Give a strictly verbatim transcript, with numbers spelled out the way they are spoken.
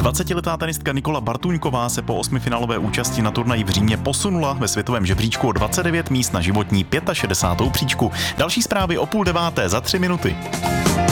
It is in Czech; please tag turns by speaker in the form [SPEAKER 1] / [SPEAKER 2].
[SPEAKER 1] dvacetiletá tenistka Nikola Bartuňková se po osmifinálové účasti na turnaji v Římě posunula ve světovém žebříčku o dvacet devět míst na životní šedesátou pátou příčku. Další zprávy o půl deváté za tři minuty.